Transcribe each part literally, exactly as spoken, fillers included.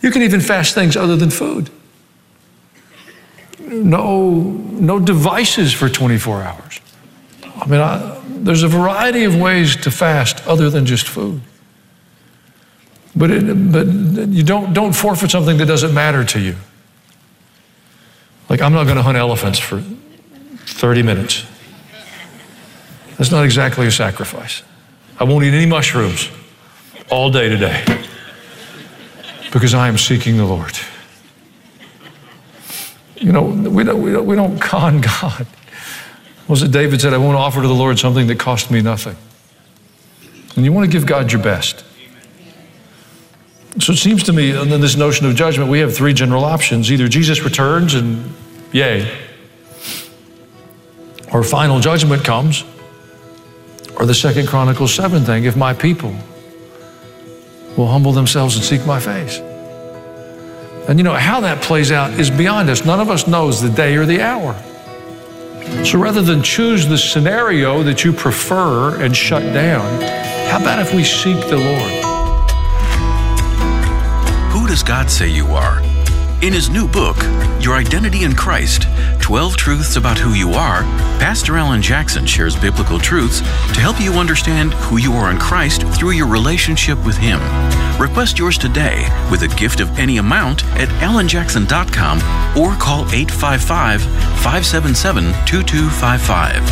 You can even fast things other than food. No, no devices for twenty-four hours. I mean, I, there's a variety of ways to fast other than just food. But it, but you don't don't forfeit something that doesn't matter to you. Like, I'm not going to hunt elephants for thirty minutes. That's not exactly a sacrifice. I won't eat any mushrooms all day today because I am seeking the Lord. You know, we don't, we don't, we don't con God. Was it David said, I won't offer to the Lord something that cost me nothing. And you want to give God your best. So it seems to me, in this notion of judgment, we have three general options. Either Jesus returns and yay, or final judgment comes, or the Second Chronicles seven thing, if my people will humble themselves and seek my face. And you know, how that plays out is beyond us. None of us knows the day or the hour. So rather than choose the scenario that you prefer and shut down, how about if we seek the Lord? Who does God say you are? In his new book, Your Identity in Christ, twelve Truths About Who You Are, Pastor Alan Jackson shares biblical truths to help you understand who you are in Christ through your relationship with him. Request yours today with a gift of any amount at alan jackson dot com or call eight five five, five seven seven, two two five five.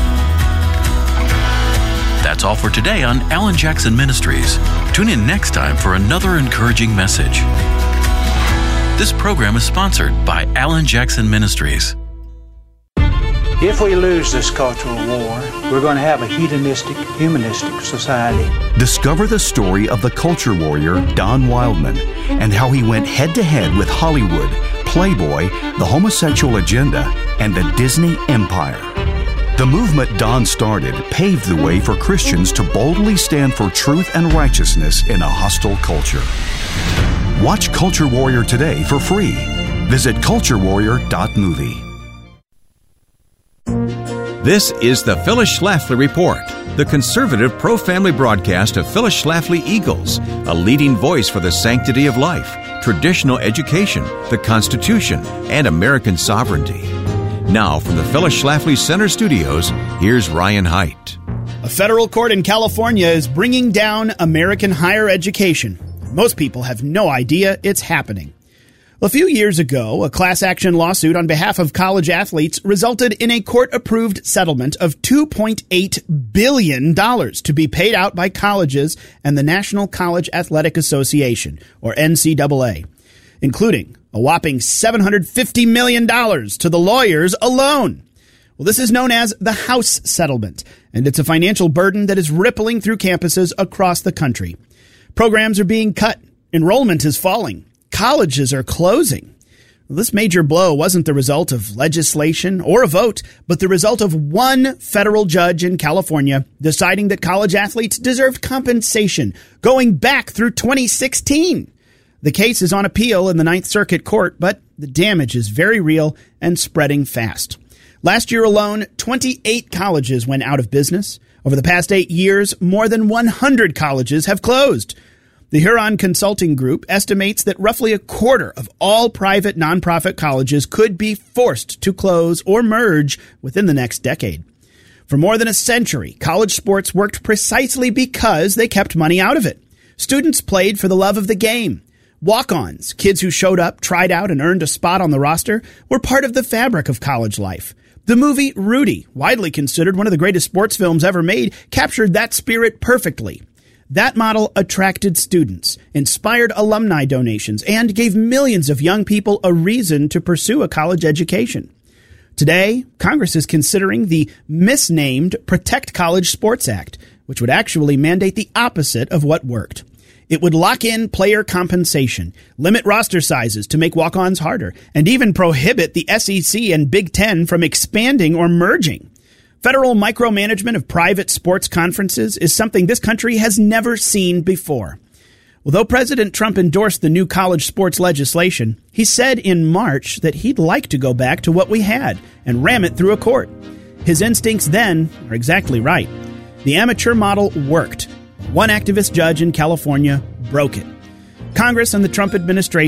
That's all for today on Alan Jackson Ministries. Tune in next time for another encouraging message. This program is sponsored by Alan Jackson Ministries. If we lose this cultural war, we're going to have a hedonistic, humanistic society. Discover the story of the culture warrior Don Wildman and how he went head-to-head with Hollywood, Playboy, the homosexual agenda, and the Disney Empire. The movement Don started paved the way for Christians to boldly stand for truth and righteousness in a hostile culture. Watch Culture Warrior today for free. Visit culture warrior dot movie. This is the Phyllis Schlafly Report, the conservative pro-family broadcast of Phyllis Schlafly Eagles, a leading voice for the sanctity of life, traditional education, the Constitution, and American sovereignty. Now, from the Phyllis Schlafly Center Studios, here's Ryan Haidt. A federal court in California is bringing down American higher education. Most people have no idea it's happening. A few years ago, a class action lawsuit on behalf of college athletes resulted in a court-approved settlement of two point eight billion dollars to be paid out by colleges and the National College Athletic Association, or N C double A, including a whopping seven hundred fifty million dollars to the lawyers alone. Well, this is known as the House Settlement, and it's a financial burden that is rippling through campuses across the country. Programs are being cut. Enrollment is falling. Colleges are closing. Well, this major blow wasn't the result of legislation or a vote, but the result of one federal judge in California deciding that college athletes deserved compensation going back through twenty sixteen. The case is on appeal in the Ninth Circuit Court, but the damage is very real and spreading fast. Last year alone, twenty-eight colleges went out of business. Over the past eight years, more than one hundred colleges have closed. The Huron Consulting Group estimates that roughly a quarter of all private nonprofit colleges could be forced to close or merge within the next decade. For more than a century, college sports worked precisely because they kept money out of it. Students played for the love of the game. Walk-ons, kids who showed up, tried out, and earned a spot on the roster, were part of the fabric of college life. The movie Rudy, widely considered one of the greatest sports films ever made, captured that spirit perfectly. That model attracted students, inspired alumni donations, and gave millions of young people a reason to pursue a college education. Today, Congress is considering the misnamed Protect College Sports Act, which would actually mandate the opposite of what worked. It would lock in player compensation, limit roster sizes to make walk-ons harder, and even prohibit the S E C and Big Ten from expanding or merging. Federal micromanagement of private sports conferences is something this country has never seen before. Although President Trump endorsed the new college sports legislation, he said in March that he'd like to go back to what we had and ram it through a court. His instincts then are exactly right. The amateur model worked. One activist judge in California broke it. Congress and the Trump administration